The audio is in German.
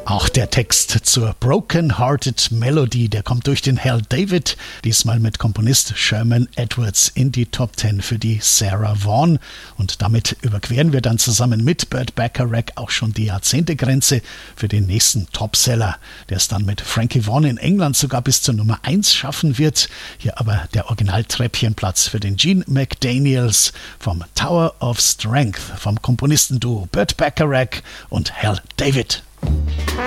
Auch der Text zur Broken Hearted Melody, der kommt durch den Hal David, diesmal mit Komponist Sherman Edwards in die Top 10 für die Sarah Vaughan. Und damit überqueren wir dann zusammen mit Burt Bacharach auch schon die Jahrzehntegrenze für den nächsten Topseller, der es dann mit Frankie Vaughan in England sogar bis zur Nummer 1 schaffen wird. Hier aber der Originaltreppchenplatz für den Gene McDaniels vom Tower of Strength vom Komponistenduo Burt Bacharach und Hal David.